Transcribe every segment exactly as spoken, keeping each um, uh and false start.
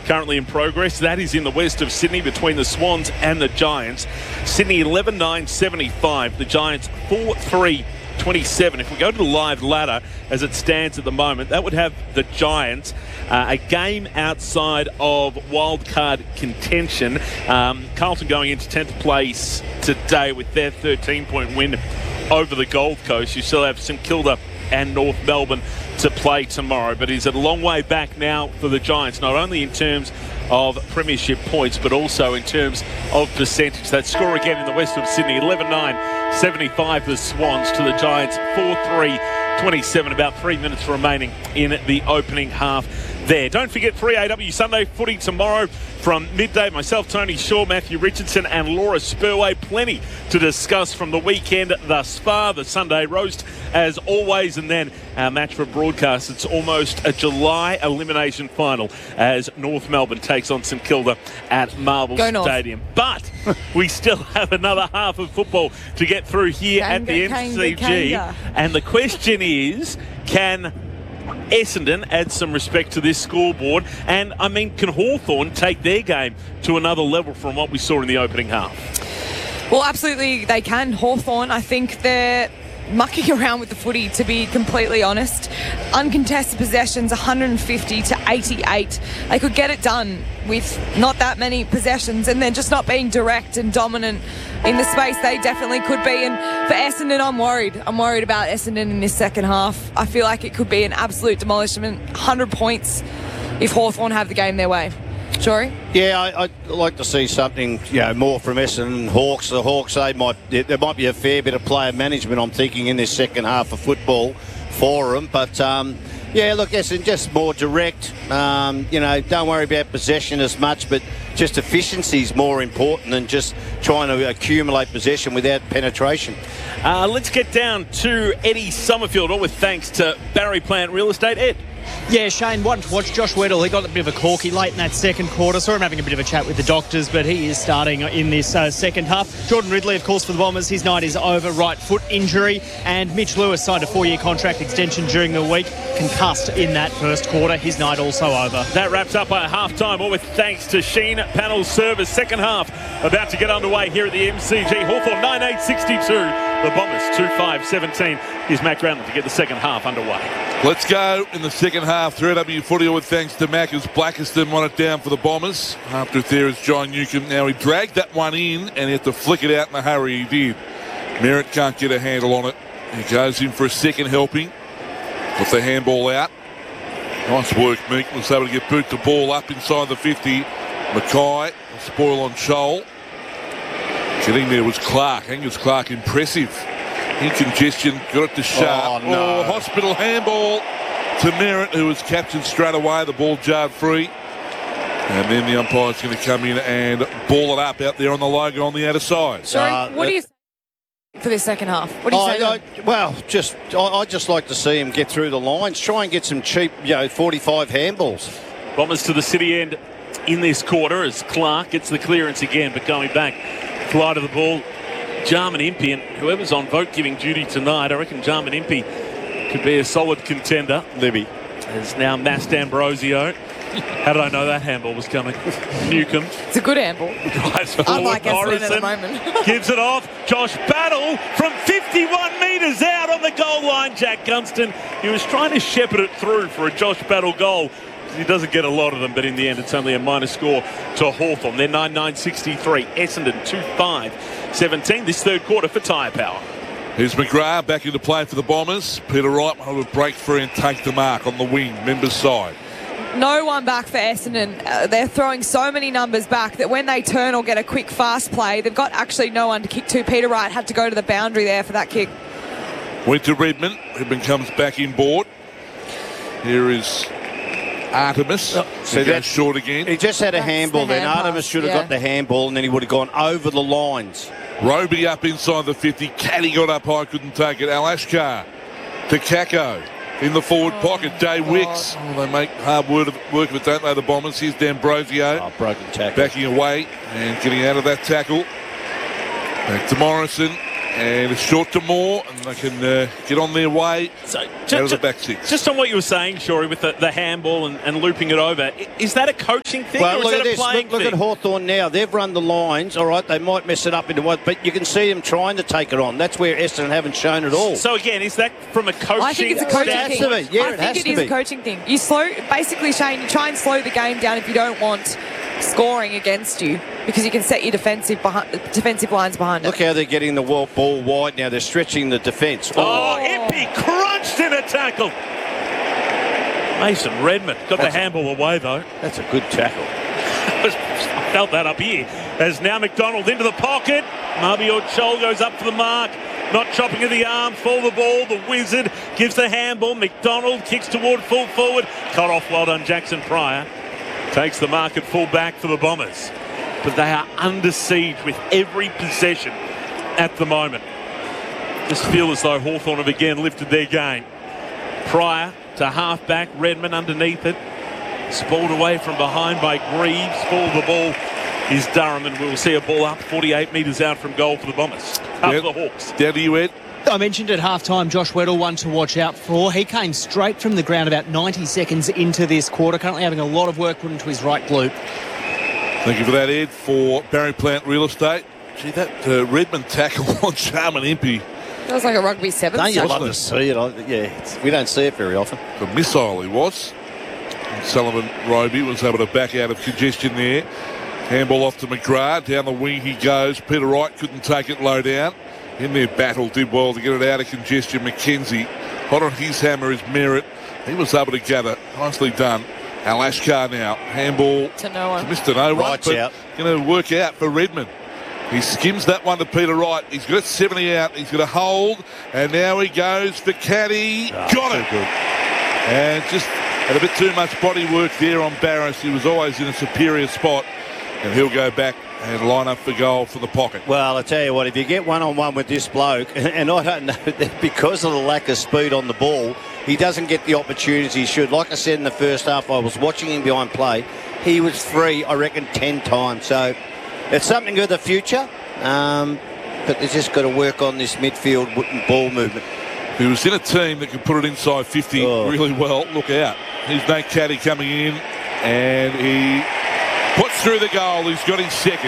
currently in progress. That is in the west of Sydney between the Swans and the Giants. Sydney eleven nine seventy-five. The Giants four three twenty-seven. If we go to the live ladder as it stands at the moment, that would have the Giants uh, a game outside of wildcard contention. Um, Carlton going into tenth place today with their thirteen-point win over the Gold Coast. You still have St Kilda and North Melbourne to play tomorrow, but is it a long way back now for the Giants, not only in terms of premiership points but also in terms of percentage. That score again in the west of Sydney, eleven nine seventy-five the Swans to the Giants four three twenty-seven. About three minutes remaining in the opening half there. Don't forget three A W Sunday footy tomorrow from midday. Myself, Tony Shaw, Matthew Richardson and Laura Spurway. Plenty to discuss from the weekend thus far. The Sunday roast as always, and then our match for broadcast. It's almost a July elimination final as North Melbourne takes on St Kilda at Marvel Go Stadium. North. But we still have another half of football to get through here Kanga, at the M C G. Kanga, Kanga. And the question is, can Essendon add some respect to this scoreboard? And, I mean, can Hawthorn take their game to another level from what we saw in the opening half? Well, absolutely they can. Hawthorn, I think they're mucking around with the footy, to be completely honest. Uncontested possessions, one hundred fifty to eighty-eight. They could get it done with not that many possessions and then just not being direct and dominant in the space they definitely could be. And for Essendon, I'm worried. I'm worried about Essendon in this second half. I feel like it could be an absolute demolishment, one hundred points if Hawthorn have the game their way. Jory? Yeah, I, I'd like to see something, you know, more from Essendon. Hawks. The Hawks, they might there might be a fair bit of player management, I'm thinking, in this second half of football for them. But um, yeah, look, Essendon just more direct. Um, you know, don't worry about possession as much, but just efficiency is more important than just trying to accumulate possession without penetration. Uh, let's get down to Eddie Summerfield, all with thanks to Barry Plant Real Estate. Ed. Yeah, Shane, wanted to watch Josh Weddle. He got a bit of a corky late in that second quarter. Saw him having a bit of a chat with the doctors, but he is starting in this uh, second half. Jordan Ridley, of course, for the Bombers. His night is over, right foot injury. And Mitch Lewis signed a four-year contract extension during the week, concussed in that first quarter. His night also over. That wraps up our half-time, all with thanks to Sheen Panel Service. Second half about to get underway here at the M C G. Hawthorn nine eight sixty-two. The Bombers two five seventeen. Here's Matt Granlund to get the second half underway. Let's go in the second half. three A W footy with thanks to Mac as Blackiston won it down for the Bombers. After it there is John Newcomb. Now he dragged that one in and he had to flick it out in a hurry. He did. Merritt can't get a handle on it. He goes in for a second helping. Got the handball out. Nice work, Meek. Was able to get boot the ball up inside the fifty. Mackay, a spoil on Shoal. Getting there was Clark. Angus Clark, impressive. In congestion, got it to Sharp. Oh, no. Oh, hospital handball to Merritt, who was captured straight away. The ball jarred free. And then the umpire's going to come in and ball it up out there on the logo on the outer side. Sorry, Uh, what do you think for this second half? What do you I, say? I, well, just I, I'd just like to see him get through the lines. Try and get some cheap, you know, forty-five handballs. Bombers to the city end in this quarter as Clark gets the clearance again, but going back, fly to the ball. Jarman Impey, and whoever's on vote giving duty tonight, I reckon Jarman Impey could be a solid contender. Libby. There's now Mass D'Ambrosio. How did I know that handball was coming? Newcomb It's a good handball. drives forward. Unlike Essendon at the Morrison moment. gives it off. Josh Battle from fifty-one metres out on the goal line. Jack Gunston. He was trying to shepherd it through for a Josh Battle goal. He doesn't get a lot of them, but in the end, it's only a minor score to Hawthorn. They're nine nine sixty-three. Essendon two five seventeen. This third quarter for Tyre Power. Here's McGrath back into play for the Bombers. Peter Wright will break free and take the mark on the wing, members' side. No one back for Essendon. Uh, they're throwing so many numbers back that when they turn or get a quick fast play, they've got actually no one to kick to. Peter Wright had to go to the boundary there for that kick. Went to Redmond. Redmond comes back in board. Here is Artemis. Oh, so so goes that's short again. He just had a That's handball the then. hand Artemis pass, should have yeah. got the handball and then he would have gone over the lines. Roby up inside the fifty. Caddy got up high, couldn't take it. Al Ashkar to Kako in the forward pocket. Day Wicks. Oh, they make hard work of, work of it, don't they, the Bombers? Here's D'Ambrosio. Oh, broken tackle. Backing away and getting out of that tackle. Back to Morrison. And it's short to Moore, and they can uh, get on their way So, out of the back six. Just on what you were saying, Shorey, with the, the handball and, and looping it over, i- is that a coaching thing Well, or is look that at a this. playing Look, look thing? at Hawthorn now. They've run the lines. All right, they might mess it up into what, but you can see them trying to take it on. That's where Essendon haven't shown at all. So again, is that from a coaching? I think it's a coaching It has thing. to be. Yeah, I it has think to it is be. a coaching thing. You slow, basically, Shane. You try and slow the game down if you don't want scoring against you, because you can set your defensive behind, defensive lines behind Look it. how they're getting the wa- ball wide now. They're stretching the defence. Oh, Impey crunched in a tackle. Mason Redmond got That's the a- handball away though. That's a good tackle. Felt that up here. As now McDonald into the pocket. Mabior Chol goes up for the mark. Not chopping of the arm for the ball. The Wizard gives the handball. McDonald kicks toward full forward. Cut off, well done, Jackson Pryor. Takes the mark at full back for the Bombers. But they are under siege with every possession at the moment. Just feel as though Hawthorn have again lifted their game. Pryor to half-back. Redmond underneath it. Spoiled away from behind by Greaves. For the ball is Durham, and we'll see a ball up forty-eight metres out from goal for the Bombers. Up Yep. the Hawks. Down to you, Ed. I mentioned at half-time Josh Weddle, one to watch out for. He came straight from the ground about ninety seconds into this quarter, currently having a lot of work put into his right glute. Thank you for that, Ed, for Barry Plant Real Estate. Gee, that uh, Redmond tackle on Sharman Impey, That was like a rugby seven. Don't you tackle. love to see it? I- Yeah, it's, we don't see it very often. the missile he was. And Sullivan Roby was able to back out of congestion there. Handball off to McGrath. Down the wing he goes. Peter Wright couldn't take it low down. In their battle, did well to get it out of congestion. McKenzie, hot on his hammer is Merritt. He was able to gather. Nicely done. Alashkar now. Handball To no one. to Mister No One, Wright's but out. going to work out for Redmond. He skims that one to Peter Wright. He's got seventy out. He's got a hold. And now he goes for Caddy. Ah, got too it. good. And just had a bit too much body work there on Barris. He was always in a superior spot. And he'll go back and line up for goal for the pocket. Well, I tell you what, if you get one-on-one with this bloke, and I don't know, that because of the lack of speed on the ball, he doesn't get the opportunities he should. Like I said in the first half, I was watching him behind play. He was free, I reckon, ten times. So it's something of the future, um, but they've just got to work on this midfield w- ball movement. He was in a team that could put it inside fifty Oh. really well. Look out. Here's Nate Caddy coming in, and he puts through the goal. He's got his second.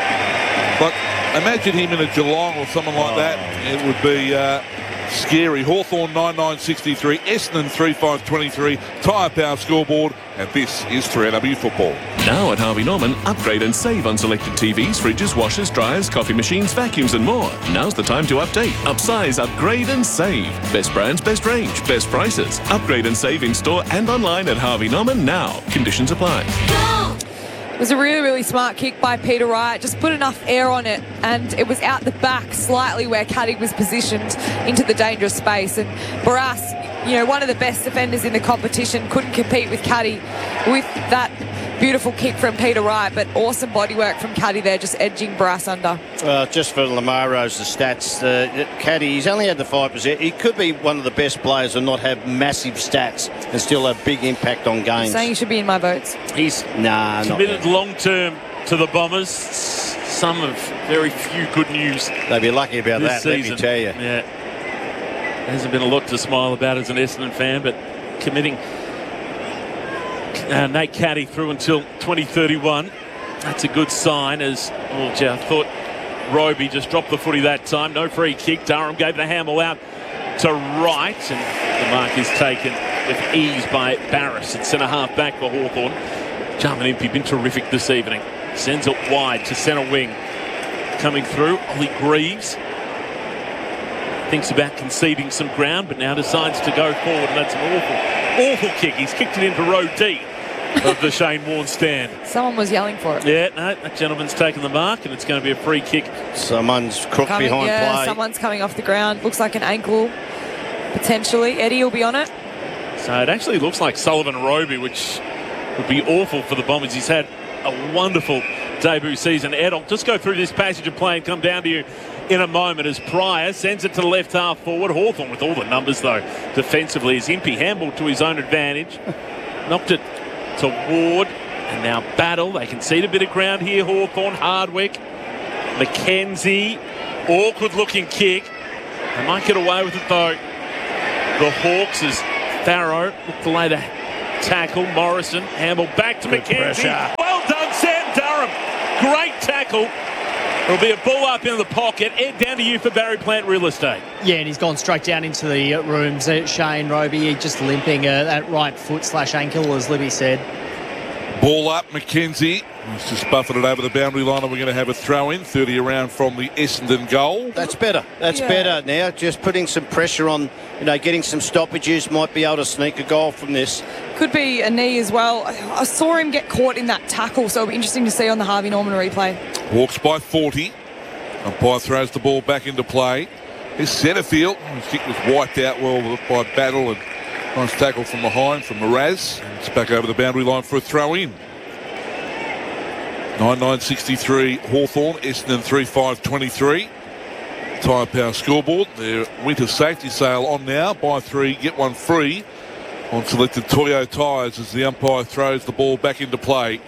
But imagine him in a Geelong or someone like that. It would be uh, scary. Hawthorn nine nine sixty-three, Essendon three five twenty-three, Tyre Power scoreboard, and this is three A W Football. Now at Harvey Norman, upgrade and save on selected T Vs, fridges, washers, dryers, coffee machines, vacuums and more. Now's the time to update, upsize, upgrade and save. Best brands, best range, best prices. Upgrade and save in store and online at Harvey Norman now. Conditions apply. It was a really, really smart kick by Peter Wright. Just put enough air on it, and it was out the back slightly where Caddy was positioned into the dangerous space. And Barras, you know, one of the best defenders in the competition, couldn't compete with Caddy with that beautiful kick from Peter Wright, but awesome bodywork from Caddy there, just edging Barras under. Well, just for Lamaros, the stats, uh, Caddy, he's only had the five percent. He could be one of the best players and not have massive stats and still have big impact on games. Saying he should be in my votes. He's, nah, not Committed long term to the Bombers. Some of very few good news They'd be lucky about this that, season. let me tell you. Yeah. Hasn't been a lot to smile about as an Essendon fan, but committing uh, Nate Caddy through until twenty thirty-one. That's a good sign, as well, gee, I thought Roby just dropped the footy that time. No free kick. Durham gave the handle out to Wright, and the mark is taken with ease by Barris at centre half back for Hawthorn. Jarman Impey been terrific this evening. Sends it wide to centre wing. Coming through, Ollie Greaves thinks about conceding some ground, but now decides to go forward, and that's an awful, awful kick. He's kicked it into row D of the Shane Warne stand. Someone was yelling for it. Yeah, no, that gentleman's taken the mark, and it's going to be a free kick. Someone's crooked Coming, behind yeah, play. someone's coming off the ground. Looks like an ankle, potentially. Eddie will be on it. So it actually looks like Sullivan Roby, which would be awful for the Bombers. He's had a wonderful debut season. Ed, I'll just go through this passage of play and come down to you in a moment as Pryor sends it to the left half forward. Hawthorn with all the numbers, though, defensively, as Impey handballed to his own advantage. Knocked it to Ward, and now Battle. They concede a bit of ground here, Hawthorn. Hardwick, McKenzie, Awkward looking kick. They might get away with it though. The Hawks as Farrow looked to lay the tackle. Morrison, handball back to Good McKenzie. pressure. Well done, Sam Durham. Great tackle. There'll be a ball up in the pocket. Ed, down to you for Barry Plant Real Estate. Yeah, and he's gone straight down into the uh, rooms. Uh, Shane Roby just limping uh, that right foot slash ankle, as Libby said. Ball up, McKenzie. He's just buffeted it over the boundary line, and we're going to have a throw in. thirty around from the Essendon goal. That's better. That's Yeah. better now. Just putting some pressure on, you know, getting some stoppages. Might be able to sneak a goal from this. Could be a knee as well. I I saw him get caught in that tackle, so it'll be interesting to see on the Harvey Norman replay. Hawks by forty. Umpire throws the ball back into play. Here's Setterfield. His kick was wiped out well by Battle, and nice tackle from behind from Mraz. It's back over the boundary line for a throw in. nine nine sixty-three Hawthorn, Essendon three five twenty-three. Tyre Power scoreboard. Their winter safety sale on now. Buy three, get one free on selected Toyo tyres as the umpire throws the ball back into play.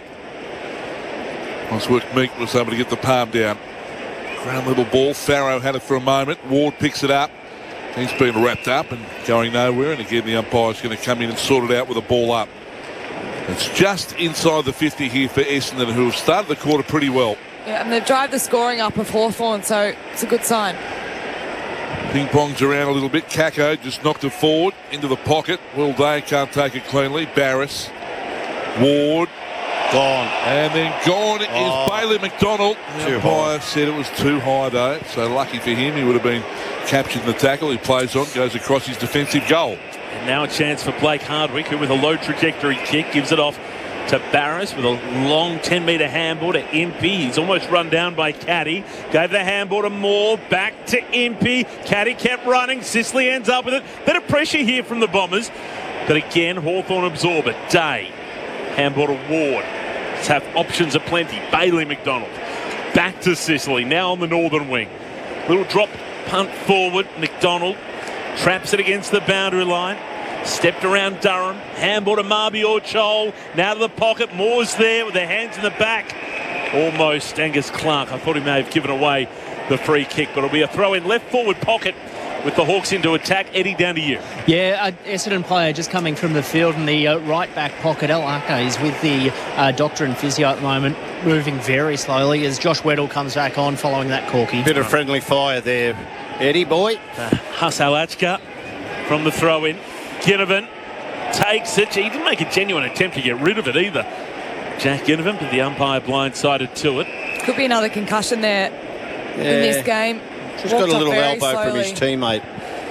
Nice work, Meek was able to get the palm down. Ground little ball. Farrow had it for a moment. Ward picks it up. He's been wrapped up and going nowhere. And again, the umpire's going to come in and sort it out with a ball up. It's just inside the fifty here for Essendon, who have started the quarter pretty well. Yeah, and they've drive the scoring up of Hawthorn, so it's a good sign. Ping-pongs around a little bit. Kako just knocked it forward into the pocket. Will Day can't take it cleanly. Barris. Ward. Gone. And then gone Oh. is Bailey McDonald. The Too umpire high. said it was too high though, so lucky for him, he would have been captured in the tackle. He plays on, goes across his defensive goal. And now a chance for Blake Hardwick, who with a low trajectory kick gives it off to Barris with a long ten metre handball to Impey. He's almost run down by Caddy. Gave the handball to Moore. Back to Impey. Caddy kept running. Sicily ends up with it. Bit of pressure here from the Bombers. But again, Hawthorn absorb it. Day. Handball to Ward. Let's have options aplenty. Bailey McDonald. Back to Sicily. Now on the northern wing. Little drop punt forward. McDonald traps it against the boundary line. Stepped around Durham. Handball to Marby Chol. Now to the pocket. Moore's there with their hands in the back. Almost Angus Clark. I thought he may have given away the free kick, but it'll be a throw in left forward pocket with the Hawks into attack. Eddie, down to you. Yeah, uh, Essendon player just coming from the field in the uh, right back pocket. El Aka is with the uh, doctor and physio at the moment, moving very slowly as Josh Weddle comes back on following that corky. Bit of friendly fire there, Eddie boy. Uh, Hasalachka from the throw in. Ginnivan takes it. He didn't make a genuine attempt to get rid of it either. Jack Ginnivan, but the umpire blindsided to it. Could be another concussion there Yeah. in this game. Just Walked got a off little very elbow from slowly. his teammate.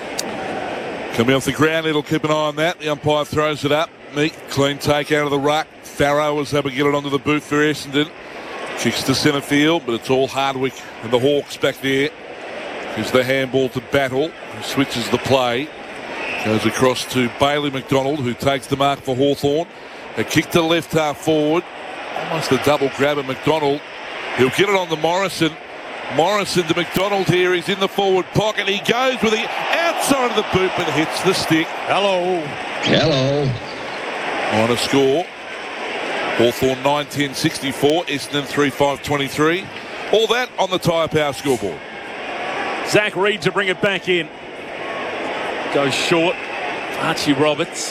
Coming off the ground, it'll keep an eye on that. The umpire throws it up. Meek, clean take out of the ruck. Farrow was able to get it onto the boot for Essendon. Kicks to centre field, but it's all Hardwick and the Hawks back there. Gives the handball to Battle, who switches the play. Goes across to Bailey McDonald, who takes the mark for Hawthorn. A kick to left half forward. Almost a double grab of McDonald. He'll get it on to Morrison. Morrison to McDonald here. He's in the forward pocket. He goes with the outside of the boot, but hits the stick. Hello. Hello. On a score. Hawthorn nine ten sixty-four. Essendon three five twenty-three. All that on the Tyre Power scoreboard. Zach Reed to bring it back in. Goes short. Archie Roberts.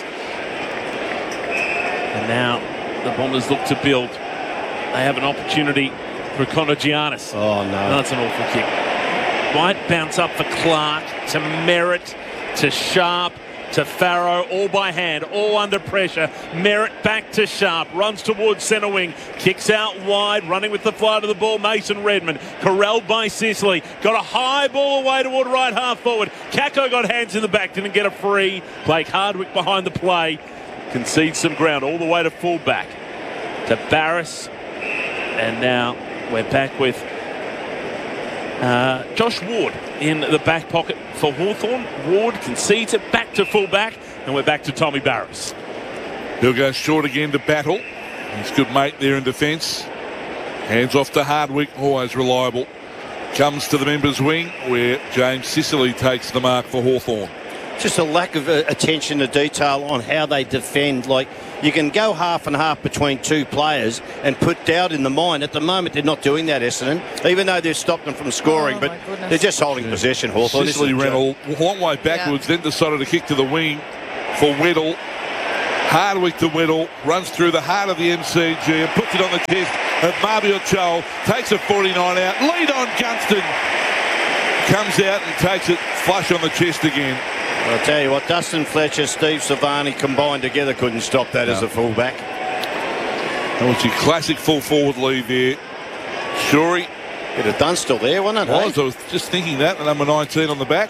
And now the Bombers look to build. They have an opportunity for Connor Giannis. Oh, no. That's an awful kick. Right bounce up for Clark, to Merritt, to Sharp, to Farrow, all by hand, all under pressure. Merritt back to Sharp, runs towards centre wing, kicks out wide, running with the flight of the ball, Mason Redmond, corralled by Sicily, got a high ball away toward right half forward. Kako got hands in the back, didn't get a free. Blake Hardwick behind the play, concedes some ground all the way to fullback, to Barris, and now we're back with uh, Josh Ward in the back pocket for Hawthorn. Ward concedes it back to fullback, and we're back to Tommy Barris. He'll go short again to Battle. He's good mate there in defence. Hands off to Hardwick, always reliable. Comes to the members' wing where James Sicily takes the mark for Hawthorn. Just a lack of uh, attention to detail on how they defend. Like, you can go half and half between two players and put doubt in the mind. At the moment, they're not doing that, Essendon, even though they've stopped them from scoring. Oh, but my goodness. they're just holding possession, Hawthorn. Sicily Reynolds, a long way backwards, Yeah. then decided to kick to the wing for Weddle. Hardwick to Weddle, runs through the heart of the M C G and puts it on the chest of Mabior Chol. Takes a forty-nine out. Lead on Gunston. Comes out and takes it flush on the chest again. I'll tell you what, Dustin Fletcher, Steve Savani combined together couldn't stop that No. as a fullback. That was your classic full forward lead there. Shorey Bit of Dunstall there, wasn't it? was. hey? I was just thinking that, the number nineteen on the back.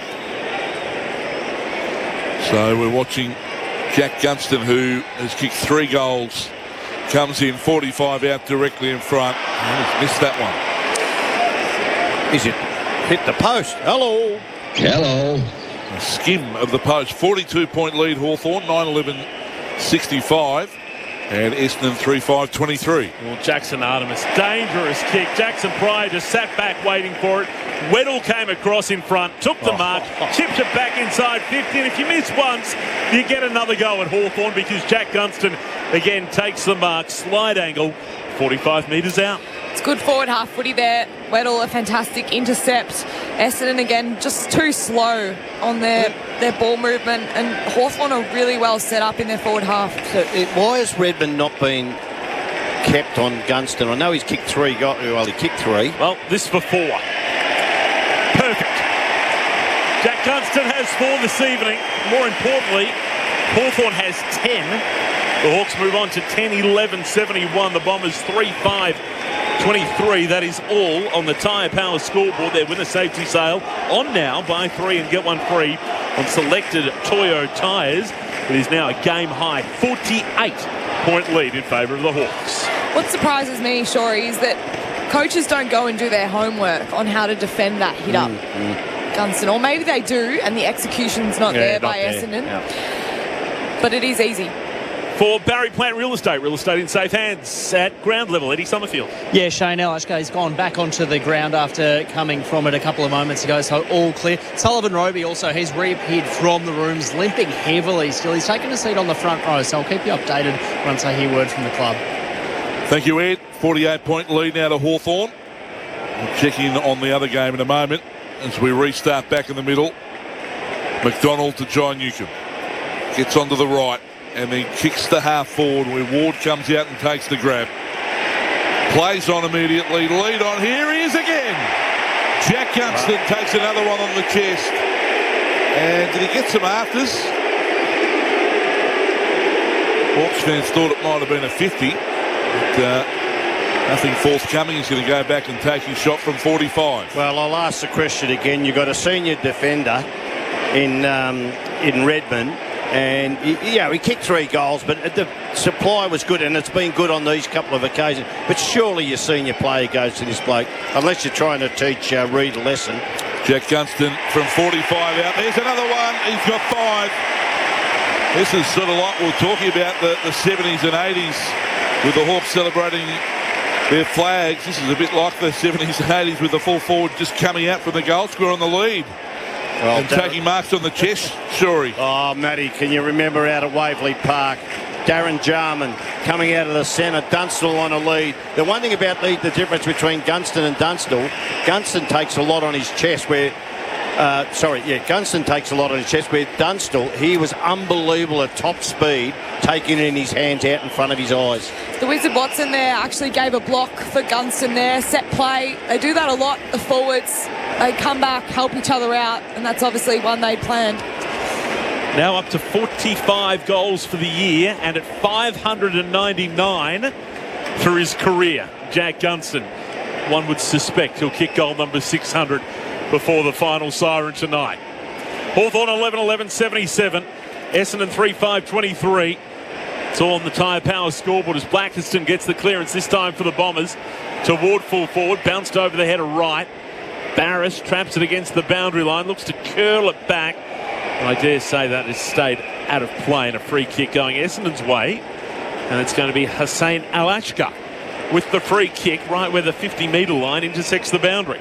So we're watching Jack Gunston, who has kicked three goals, comes in forty-five out directly in front. And he's missed that one. Is it hit the post? Hello. Hello. A skim of the post. forty-two point lead Hawthorn, nine eleven sixty-five. And Essendon three five twenty-three. Well, Jackson Artemis, dangerous kick. Jackson Pryor just sat back waiting for it. Weddle came across in front, took the mark, chipped it back inside fifty. And if you miss once, you get another go at Hawthorn because Jack Gunston again takes the mark. Slide angle, forty-five metres out. It's good forward half footy there. Weddle, a fantastic intercept. Essendon again just too slow on their, their ball movement, and Hawthorn are really well set up in their forward half. So it, why has Redmond not been kept on Gunston? I know he's kicked three. Got well, he kicked three. Well, this for four. Perfect. Jack Gunston has four this evening. More importantly, Hawthorn has ten. The Hawks move on to ten eleven seventy-one. The Bombers three five twenty-three. That is all on the Tyre Power scoreboard. Their winner safety sale on now. Buy three and get one free on selected Toyo tyres. It is now a game high forty-eight point lead in favour of the Hawks. What surprises me, Shorey, is that coaches don't go and do their homework on how to defend that hit up Gunston. Or maybe they do and the execution's not Yeah, there not by there. Essendon. Yeah. But it is easy. For Barry Plant Real Estate, real estate in safe hands at ground level. Eddie Summerfield. Yeah, Shane Elashka's gone back onto the ground after coming from it a couple of moments ago, so all clear. Sullivan Roby also, he's reappeared from the rooms, limping heavily still. He's taken a seat on the front row, so I'll keep you updated once I hear word from the club. Thank you, Ed. forty-eight point lead now to Hawthorn. We'll check in on the other game in a moment as we restart back in the middle. McDonald to John Newcomb. Gets onto the right and then kicks the half forward where Ward comes out and takes the grab. Plays on immediately. Lead on. Here he is again. Jack Gunston takes another one on the chest. And did he get some afters? Hawks fans thought it might have been a fifty. But uh, nothing forthcoming. He's going to go back and take his shot from forty-five. Well, I'll ask the question again. You've got a senior defender in um, in Redmond, and he, yeah, he kicked three goals, but the supply was good, and it's been good on these couple of occasions. But surely your senior player goes to this bloke, unless you're trying to teach uh, Reed a lesson. Jack Gunston from forty-five out. There's another one. He's got five. This is sort of like we were talking about the, the seventies and eighties with the Hawks celebrating their flags. This is a bit like the seventies and eighties with the full forward just coming out from the goal scorer on the lead. Well, And taking marks on the chest, Shorey. Oh, Matty, can you remember out at Waverley Park? Darren Jarman coming out of the centre, Dunstall on a lead. The one thing about the, the difference between Gunston and Dunstall, Gunston takes a lot on his chest where, uh, sorry, yeah, Gunston takes a lot on his chest where Dunstall, he was unbelievable at top speed, taking it in his hands out in front of his eyes. The Wizard Watson there actually gave a block for Gunston there. Set play. They do that a lot, the forwards. They come back, help each other out, and that's obviously one they planned. Now up to forty-five goals for the year and at five hundred ninety-nine for his career. Jack Gunston, one would suspect he'll kick goal number six hundred before the final siren tonight. Hawthorn eleven eleven seventy-seven. Essendon three five twenty-three. It's all on the Tyre Power scoreboard as Blackiston gets the clearance this time for the Bombers. Toward full forward, bounced over the head of right. Barris traps it against the boundary line, looks to curl it back. And I dare say that has stayed out of play and a free kick going Essendon's way. And it's going to be Hussein Alashka with the free kick right where the fifty metre line intersects the boundary.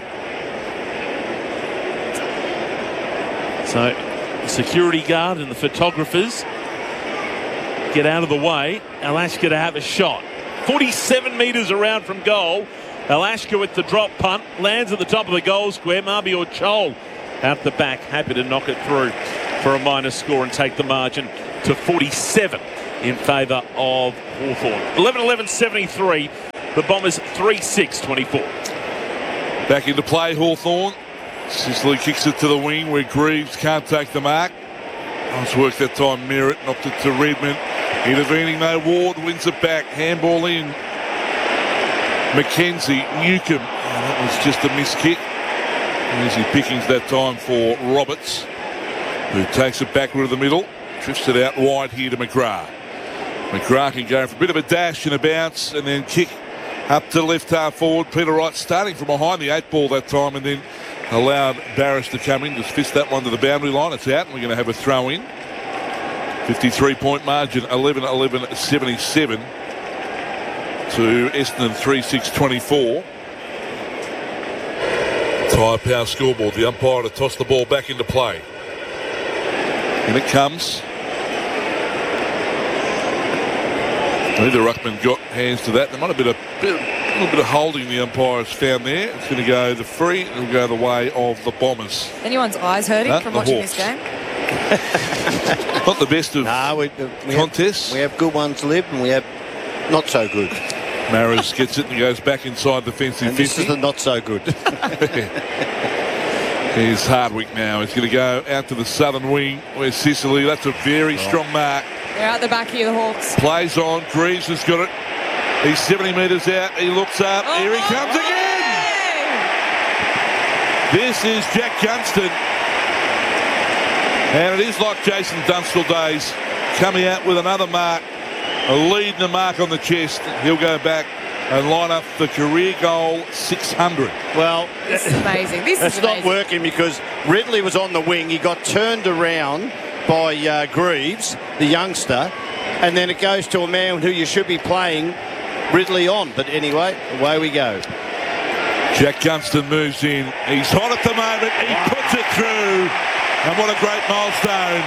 So the security guard and the photographers get out of the way. Alashka to have a shot. forty-seven metres around from goal. Alashka with the drop punt. Lands at the top of the goal square. Mabior Chol out the back. Happy to knock it through for a minor score and take the margin to forty-seven in favour of Hawthorn. eleven eleven seventy-three. The Bombers three six twenty-four. Back into play, Hawthorn. Sicily kicks it to the wing where Greaves can't take the mark. Nice work that time. Merritt knocked it to Redmond. Intervening though, Ward wins it back. Handball in. Mackenzie, Newcomb. Oh, that was just a miss kick. Easy pickings that time for Roberts, who takes it backward to the middle. Drifts it out wide here to McGrath. McGrath can go for a bit of a dash and a bounce and then kick up to left half forward. Peter Wright starting from behind the eight ball that time and then allowed Barris to come in. Just fist that one to the boundary line. It's out and we're going to have a throw in. fifty-three point margin, eleven eleven seventy-seven to Essendon three six twenty-four. Tyre Power scoreboard. The umpire to toss the ball back into play. And it comes. Neither ruckman got hands to that. There might have been a, bit, a little bit of holding the umpires found there. It's going to go the free. It'll go the way of the Bombers. Anyone's eyes hurting Huh? from The watching Hawks. this game? Not the best of No, we, we, contests. have, we have good ones, Lib, and we have not so good. Maris gets it and goes back inside the fencing And this fifty. is the not so good. Here's Hardwick now. He's going to go out to the southern wing where Sicily. That's a very strong mark. They're out the back here, the Hawks. Plays on. Greaves has got it. He's seventy metres out. He looks up. Oh, Here he comes oh, again. This is Jack Gunston. And it is like Jason Dunstall days. Coming out with another mark. A lead and a mark on the chest. He'll go back and line up the career goal six hundred. Well, This is amazing. This it's is not amazing. working because Ridley was on the wing. He got turned around by uh, Greaves, the youngster, and then it goes to a man who you should be playing Ridley on. But anyway, away we go. Jack Gunston moves in. He's hot at the moment. He puts it through. And what a great milestone.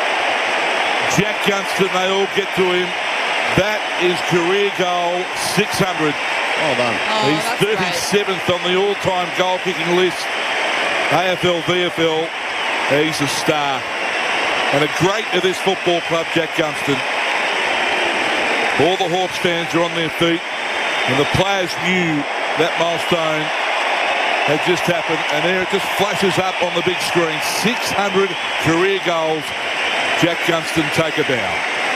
Jack Gunston, they all get to him. That is career goal six hundred. Well done. Oh, He's that's great. thirty-seventh on the all-time goal-kicking list. A F L, V F L. He's a star. And a great of this football club, Jack Gunston. All the Hawks fans are on their feet. And the players knew that milestone had just happened. And there it just flashes up on the big screen. six hundred career goals. Jack Gunston, take a bow.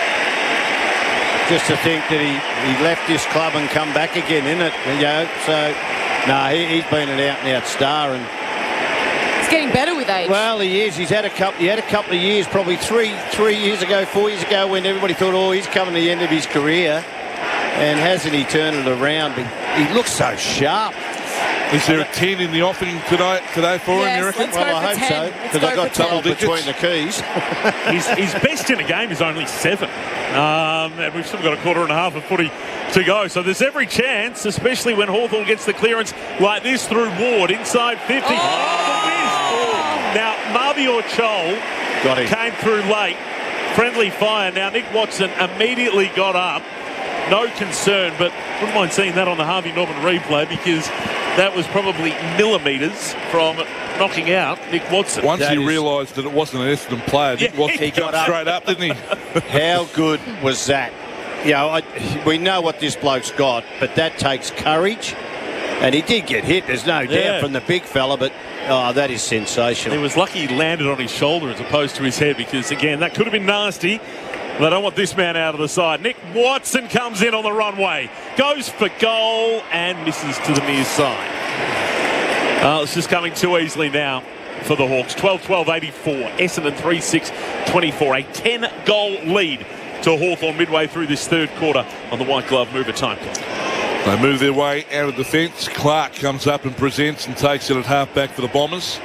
Just to think that he, he left this club and come back again, isn't it? You know, so, no, he, he's been an out-and-out star. And It's getting better with age. well, he is. He's had a couple. He had a couple of years, probably three, three years ago, four years ago, when everybody thought, "Oh, he's coming to the end of his career," and hasn't he turned it around? But he looks so sharp. Is there a ten in the offing today, today for him, Yes, you reckon? let's Well, go I for hope ten. so, Let's because go I got for ten. told Double between the keys. his, his best in a game is only seven. Um, and we've still got a quarter and a half of footy to go. So there's every chance, especially when Hawthorn gets the clearance like this through Ward inside fifty. Oh! The whiz. Now, Mabior Chol Got him. came through late. Friendly fire. Now, Nick Watson immediately got up. No concern, but wouldn't mind seeing that on the Harvey Norman replay because that was probably millimetres from knocking out Nick Watson. Once That he is- realised that it wasn't an Essendon player, Nick Yeah, Watson he jumped got up. straight up, didn't he? How good was that? You know, I, we know what this bloke's got, but that takes courage. And he did get hit, there's no Yeah. doubt, from the big fella, but oh, that is He sensational. was lucky he landed on his shoulder as opposed to his head because, again, that could have been nasty. They don't want this man out of the side. Nick Watson comes in on the runway, goes for goal and misses to the near side. Uh, it's just coming too easily now for the Hawks. twelve twelve eighty-four. Essendon three six twenty-four. A ten-goal lead to Hawthorn midway through this third quarter on the White Glove Mover time clock. They move their way out of defence. Clark comes up and presents and takes it at half-back for the Bombers.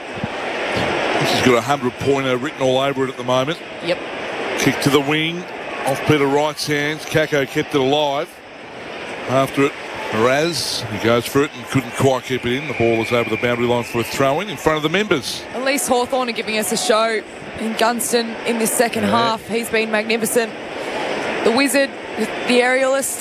This has got a hundred-pointer written all over it at the moment. Yep. Kick to the wing, off Peter Wright's hands. Kako kept it alive. After it, Raz, he goes for it and couldn't quite keep it in. The ball is over the boundary line for a throw-in in front of the members. At least Hawthorn are giving us a show in Gunston in this second Yeah. half. He's been magnificent. the wizard, the aerialist.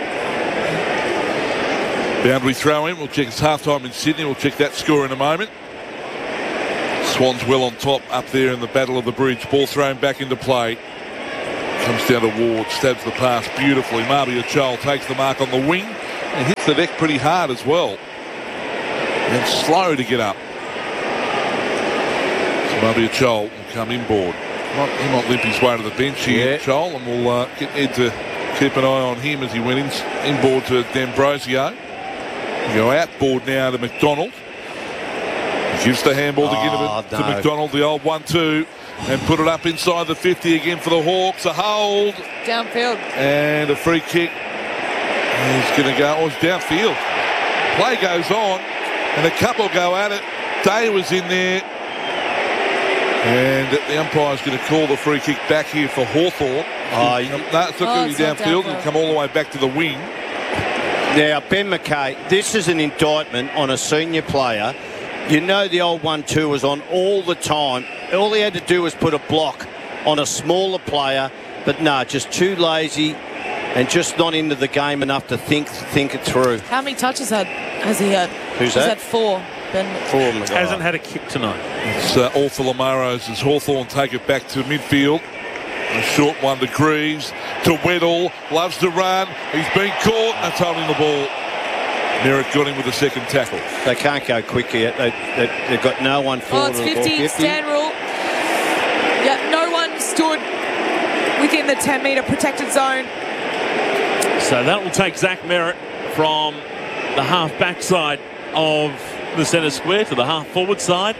Boundary throw in. We'll check it's half-time in Sydney. We'll check that score in a moment. Swans well on top up there in the Battle of the Bridge. Ball thrown back into play. Comes down to Ward. Stabs the pass beautifully. Marby Achol takes the mark on the wing and hits the deck pretty hard as well. And slow to get up. So Marby Achol will come inboard. Might, he might limp his way to the bench here, Yeah. Achol, and we'll uh, get Ed to keep an eye on him as he went in, inboard to D'Ambrosio. Go outboard now to McDonald. He gives the handball to, Oh, Ginnivan, to no. McDonald, the old one two, and put it up inside the fifty again for the Hawks. A hold Downfield. and a free kick. He's going to go, oh, it's downfield. Play goes on, and a couple go at it. Day was in there, and the umpire's going to call the free kick back here for Hawthorn. Oh, you- no, it's not Oh, going to it's be not downfield. downfield. It'll come all the way back to the wing. Now, Ben McKay, this is an indictment on a senior player. You know the old one two was on all the time. All he had to do was put a block on a smaller player, but no, just too lazy and just not into the game enough to think think it through. How many touches had has he had? Who's He's that? had four. Ben. For him. Hasn't had a kick tonight. It's uh, all for Lamaros as Hawthorn take it back to midfield. A short one to Greaves, to Weddle, loves to run. He's been caught. That's holding the ball. Merritt got him with the second tackle. They can't go quicker yet. They, they, they've got no one Oh, forward. it's of the ball. fifty. Stand rule. Yeah, no one stood within the ten metre protected zone. So that will take Zach Merritt from the half back side of the centre square to the half forward side.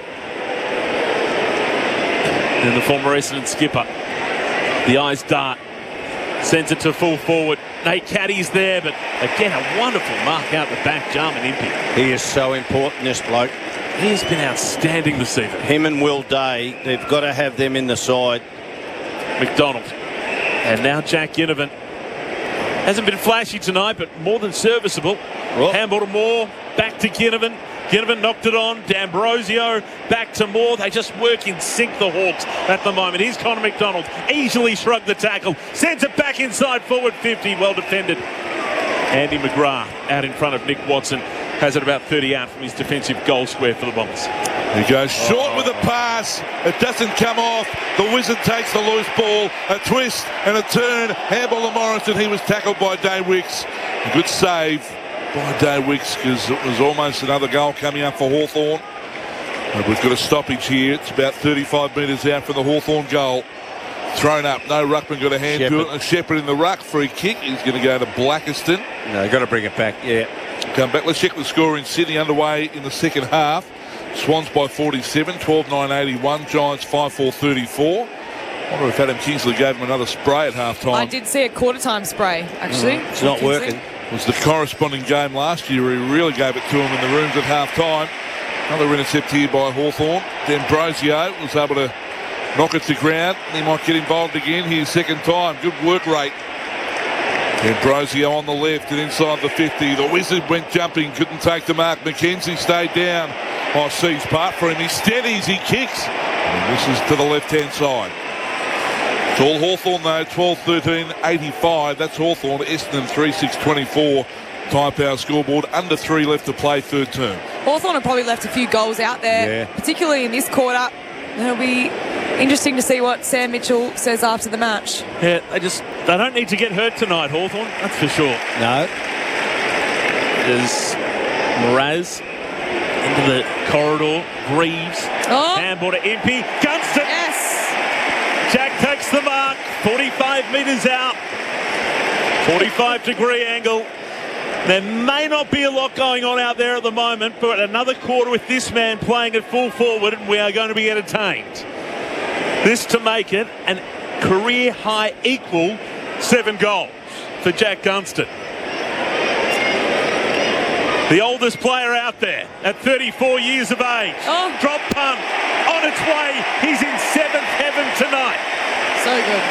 And the former Essendon skipper, the eyes dart, sends it to full forward. Nate Caddy's there, but again a wonderful mark out the back, Jarman Impey. He is so important, this bloke. He has been outstanding this season. Him and Will Day, they've got to have them in the side. McDonald. And now Jack Ginnivan. Hasn't been flashy tonight, but more than serviceable. Well- Handball to Moore, back to Ginnivan. Ginnivan knocked it on. D'Ambrosio back to Moore. They just work in sync, the Hawks, at the moment. Here's Connor McDonald. Easily shrugged the tackle. Sends it back inside forward fifty. Well defended. Andy McGrath out in front of Nick Watson. Has it about thirty out from his defensive goal square for the Bombers. He goes short with a pass. It doesn't come off. The Wizard takes the loose ball. A twist and a turn. Handball to Morrison. He was tackled by Day Wicks. A good save by Day Wicks because it was almost another goal coming up for Hawthorn. But we've got a stoppage here. It's about thirty-five metres out from the Hawthorn goal. Thrown up. No ruckman got a hand to Shepherd. it. And Shepherd in the ruck. Free kick. He's going to go to Blackiston. No, they've got to bring it back, yeah. Come back. Let's check the score in Sydney underway in the second half. Swans by forty-seven, twelve nine eighty-one. Giants five four thirty-four. I wonder if Adam Kingsley gave him another spray at half time. I did see a quarter time spray, actually. It's not Kingsley. working. It was the corresponding game last year where he really gave it to him in the rooms at half time. Another intercept here by Hawthorn. D'Ambrosio was able to knock it to ground. He might get involved again here second time. Good work rate. D'Ambrosio on the left and inside the fifty. The Wizard went jumping, couldn't take the mark. McKenzie stayed down. Oh, sees part for him. He steadies, he kicks. And this is to the left-hand side. It's all Hawthorn though, twelve thirteen eighty-five. That's Hawthorn. Essendon three six twenty-four. Tyre Power scoreboard. Under three left to play, third term. Hawthorn have probably left a few goals out there, Yeah. particularly in this quarter. It'll be interesting to see what Sam Mitchell says after the match. Yeah, they just they don't need to get hurt tonight, Hawthorn. That's for sure. No. There's Mraz into the corridor. Greaves. Oh. Handball to Impey. Gunston. Yes. Jack takes the mark. forty-five metres out. forty-five degree angle. There may not be a lot going on out there at the moment, but another quarter with this man playing at full forward, and we are going to be entertained. This to make it an career high equal seven goals for Jack Gunston. The oldest player out there at thirty-four years of age. Oh. Drop punt on its way. He's in seventh heaven tonight. So good.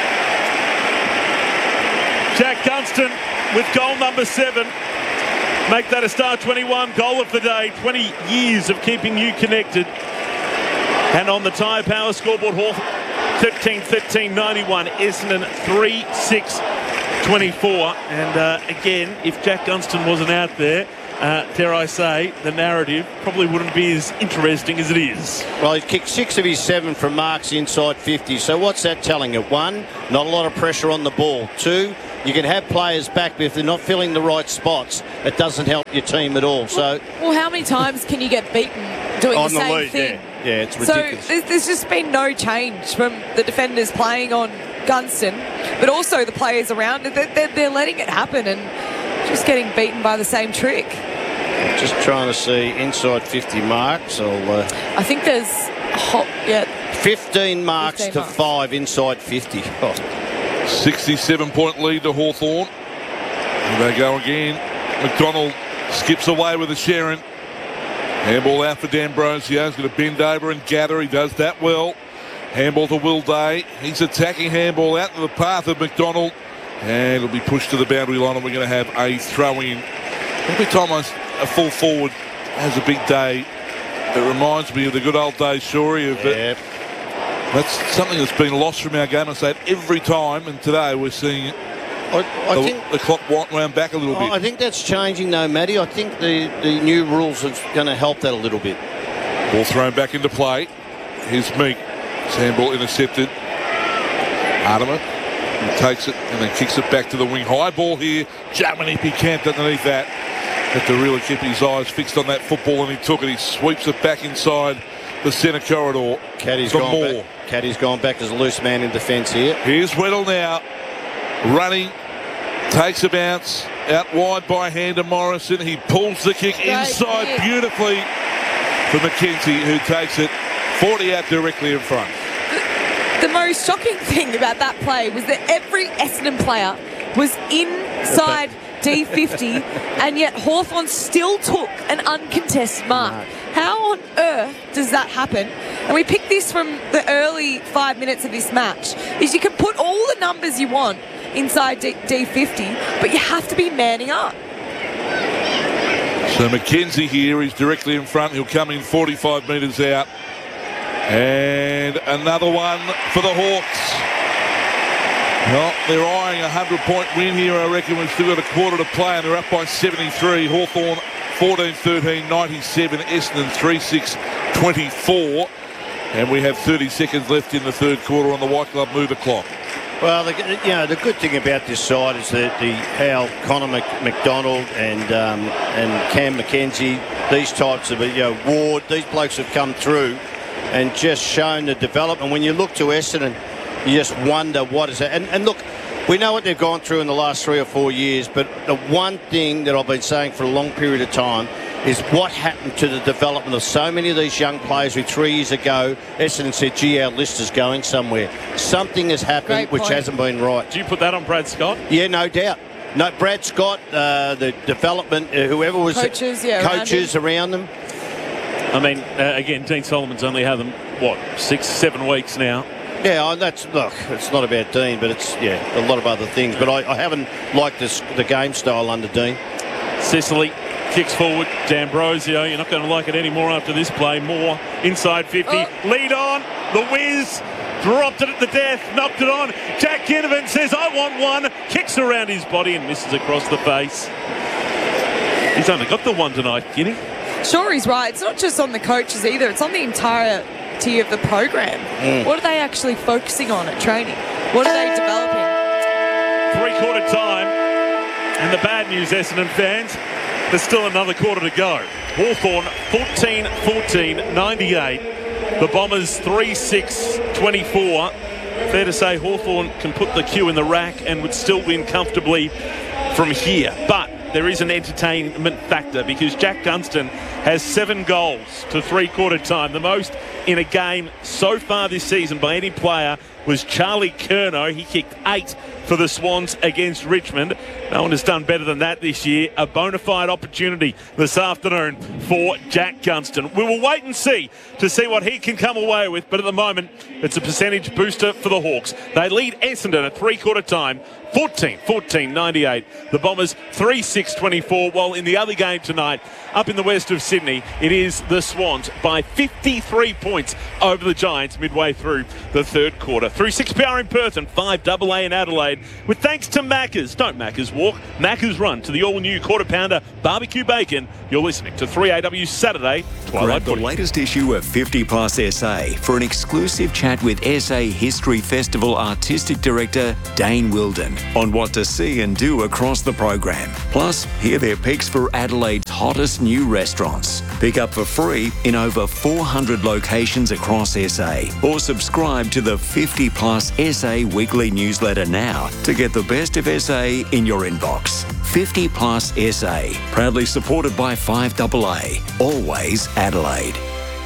Jack Gunston with goal number seven. Make that a star twenty-one goal of the day. twenty years of keeping you connected. And on the Tyre Power scoreboard, Hawthorn thirteen thirteen ninety-one. Essendon three six twenty-four. And uh, again, if Jack Gunston wasn't out there, uh, dare I say, the narrative probably wouldn't be as interesting as it is. Well, he's kicked six of his seven from marks inside fifty. So what's that telling you? One, not a lot of pressure on the ball. Two, you can have players back, but if they're not filling the right spots, it doesn't help your team at all. So Well, how many times can you get beaten doing on the the same lead, thing? yeah, yeah, it's So ridiculous. there's, there's just been no change from the defenders playing on Gunston, but also the players around it. They're, they're, they're letting it happen and just getting beaten by the same trick. Just trying to see inside fifty marks. I'll, uh, I think there's hot, yeah, fifteen marks fifteen to marks. five inside fifty. Oh. sixty-seven point lead to Hawthorn. And they go again. McDonald skips away with a Sharon. Handball out for D'Ambrosio. He's going to bend over and gather. He does that well. Handball to Will Day. He's attacking handball out to the path of McDonald. And it'll be pushed to the boundary line, and we're going to have a throw in. Every time I, a full forward has a big day, it reminds me of the good old days, Shorey, of it. Yep. That's something that's been lost from our game. I say it every time, and today we're seeing I, I the, think the clock wound back a little bit. I think that's changing though, Matty. I think the, the new rules are going to help that a little bit. Ball thrown back into play. Here's Meek. Handball intercepted. Artemis takes it and then kicks it back to the wing. High ball here. Jamanipi camped underneath that. Had to really keep his eyes fixed on that football, and he took it. He sweeps it back inside the centre corridor. Caddy's for gone more. back. Caddy's gone back as a loose man in defence here. Here's Weddle now. Running. Takes a bounce. Out wide by Hander Morrison. He pulls the kick Great inside kick. beautifully for McKenzie, who takes it forty out directly in front. The most shocking thing about that play was that every Essendon player was inside D fifty, and yet Hawthorn still took an uncontested mark. How on earth does that happen? And we picked this from the early five minutes of this match, is you can put all the numbers you want inside D- D50, but you have to be manning up. So McKenzie here is directly in front. He'll come in forty-five metres out. And another one for the Hawks. Well, they're eyeing a hundred-point win here, I reckon. We've still got a quarter to play, and they're up by seventy-three. Hawthorn fourteen thirteen, ninety-seven. Essendon three six, twenty-four. And we have thirty seconds left in the third quarter on the White Glove move the clock. Well, the, you know, the good thing about this side is that the how Connor Mc, McDonald and um, and Cam McKenzie, these types of, you know, Ward, these blokes have come through and just shown the development. When you look to Essendon, you just wonder what is that. And, and look, we know what they've gone through in the last three or four years, but the one thing that I've been saying for a long period of time is what happened to the development of so many of these young players who three years ago Essendon said, gee, our list is going somewhere. Something has happened Great which point. hasn't been right. Do you put that on Brad Scott? Yeah, no doubt. No, Brad Scott, uh, the development, uh, whoever was Coaches, yeah, around coaches around them. I mean, uh, again, Dean Solomon's only had them, what, six, seven weeks now. Yeah, oh, that's look. It's not about Dean, but it's yeah a lot of other things. But I, I haven't liked this the game style under Dean. Sicily kicks forward. D'Ambrosio, you're not going to like it anymore after this play. More inside fifty. Oh. Lead on. The whiz. Dropped it at the death. Knocked it on. Jack Ginnivan says, I want one. Kicks around his body and misses across the face. He's only got the one tonight, Guinea. Sure, he's right. It's not just on the coaches either. It's on the entirety of the program. Mm. What are they actually focusing on at training? What are they developing? Three-quarter time. And the bad news, Essendon fans, there's still another quarter to go. Hawthorn fourteen fourteen, ninety-eight. The Bombers three six, twenty-four. Fair to say Hawthorn can put the cue in the rack and would still win comfortably from here. But there is an entertainment factor because Jack Gunston has seven goals to three-quarter time. The most in a game so far this season by any player was Charlie Curnow. He kicked eight for the Swans against Richmond. No one has done better than that this year. A bona fide opportunity this afternoon for Jack Gunston. We will wait and see to see what he can come away with, but at the moment it's a percentage booster for the Hawks. They lead Essendon at three-quarter time, fourteen fourteen, ninety-eight. The Bombers three six, twenty-four, while in the other game tonight, up in the west of Sydney, Sydney. It is the Swans by fifty-three points over the Giants midway through the third quarter. Through six P R in Perth and five double A in Adelaide. With thanks to Macca's. Don't Macca's walk. Macca's run to the all-new quarter pounder barbecue bacon. You're listening to three A W Saturday Twilight Grab the Footy. latest issue of fifty plus S A for an exclusive chat with S A History Festival Artistic Director Dane Wilden on what to see and do across the program. Plus, hear their picks for Adelaide's hottest new restaurants. Pick up for free in over four hundred locations across S A or subscribe to the fifty plus S A weekly newsletter now to get the best of S A in your inbox. fifty plus S A, proudly supported by five double A, always Adelaide.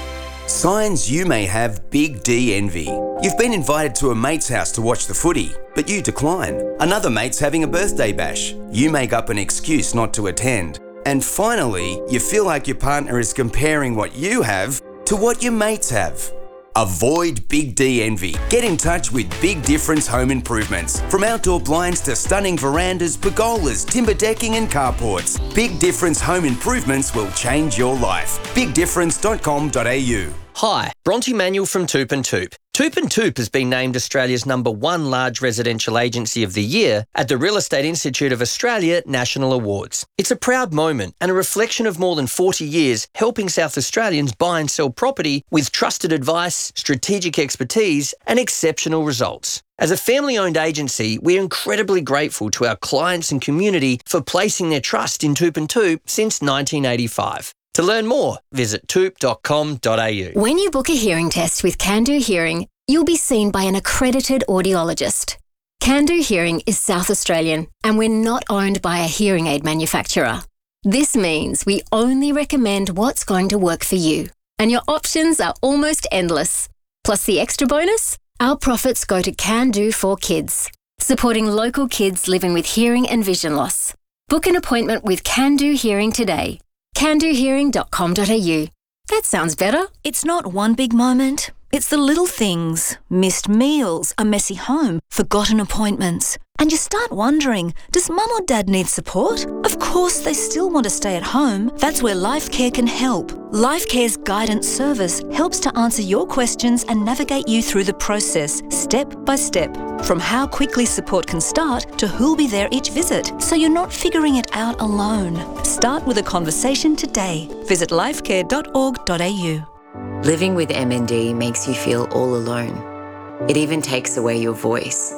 Signs you may have big D envy. You've been invited to a mate's house to watch the footy, but you decline. Another mate's having a birthday bash. You make up an excuse not to attend. And finally, you feel like your partner is comparing what you have to what your mates have. Avoid Big D envy. Get in touch with Big Difference Home Improvements. From outdoor blinds to stunning verandas, pergolas, timber decking and carports, Big Difference Home Improvements will change your life. big difference dot com dot a u. Hi, Bronte Manuel from Toop and Toop. Toop and Toop has been named Australia's number one large residential agency of the year at the Real Estate Institute of Australia National Awards. It's a proud moment and a reflection of more than forty years helping South Australians buy and sell property with trusted advice, strategic expertise and exceptional results. As a family-owned agency, we're incredibly grateful to our clients and community for placing their trust in Toop and Toop since nineteen eighty-five. To learn more, visit toop dot com dot a u. When you book a hearing test with Can-Do Hearing, you'll be seen by an accredited audiologist. Can-Do Hearing is South Australian, and we're not owned by a hearing aid manufacturer. This means we only recommend what's going to work for you, and your options are almost endless. Plus the extra bonus? Our profits go to Can-Do for Kids, supporting local kids living with hearing and vision loss. Book an appointment with Can-Do Hearing today. can do hearing dot com dot a u. That sounds better. It's not one big moment. It's the little things. Missed meals, a messy home, forgotten appointments. And you start wondering, does mum or dad need support? Of course they still want to stay at home. That's where LifeCare can help. LifeCare's guidance service helps to answer your questions and navigate you through the process, step by step. From how quickly support can start to who'll be there each visit, so you're not figuring it out alone. Start with a conversation today. Visit lifecare dot org dot a u. Living with M N D makes you feel all alone. It even takes away your voice.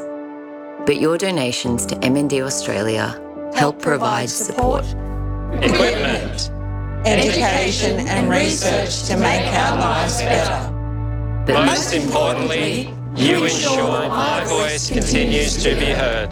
But your donations to M N D Australia help provide support, equipment, education and research to make our lives better. But most importantly, you ensure my voice continues to be heard.